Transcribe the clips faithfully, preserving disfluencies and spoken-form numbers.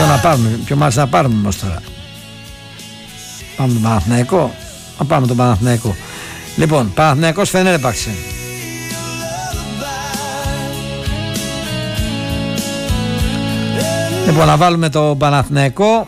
Ποιο να πάρουμε, ποιο μάτς να πάρουμε όμως τώρα? Πάμε τον Παναθηναϊκό. Να πάμε τον Παναθηναϊκό. Λοιπόν, Παναθηναϊκός Φενέρμπαξε. Λοιπόν, να βάλουμε το Παναθηναϊκό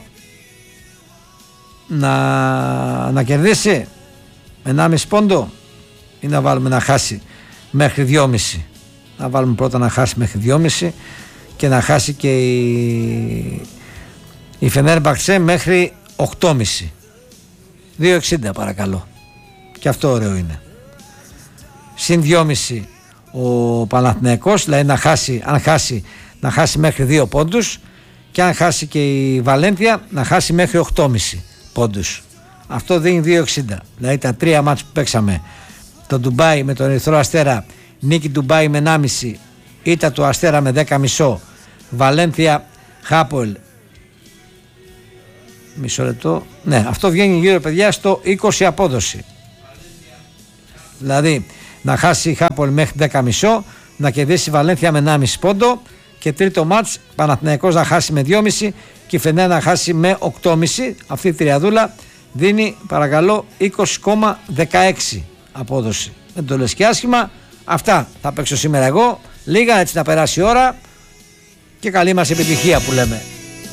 να, να κερδίσει ενάμιση πόντο ή να βάλουμε να χάσει μέχρι δυόμιση. Να βάλουμε πρώτα να χάσει μέχρι δυόμιση και να χάσει και η, η Φενέρμπαξε μέχρι οκτώ κόμμα πέντε. δύο εξήντα παρακαλώ. Και αυτό ωραίο είναι. Συν δυόμιση ο Παναθηναϊκός, δηλαδή να χάσει, αν χάσει, να χάσει μέχρι δύο πόντους, και αν χάσει και η Βαλένθια να χάσει μέχρι οκτώ κόμμα πέντε πόντους. Αυτό δίνει δύο εξήντα. Δηλαδή τα τρία μάτς που παίξαμε, το Ντουμπάι με τον Ερυθρό Αστέρα, νίκη Ντουμπάι με ενάμιση, ήττα του Αστέρα με δέκα κόμμα πέντε, Βαλένθια Χάπολ, μισό λεπτό, ναι, αυτό βγαίνει γύρω παιδιά στο είκοσι απόδοση. Δηλαδή να χάσει η Χάπολ μέχρι δέκα κόμμα πέντε, να κερδίσει η Βαλένθια με ενάμιση πόντο, και τρίτο μάτς Παναθηναϊκός να χάσει με δυόμιση και η Φενέρ να χάσει με οκτώ κόμμα πέντε. Αυτή η τριαδούλα δίνει παρακαλώ είκοσι κόμμα δεκαέξι απόδοση. Δεν το λες και άσχημα. Αυτά θα παίξω σήμερα εγώ. Λίγα, έτσι να περάσει η ώρα, και καλή μας επιτυχία που λέμε.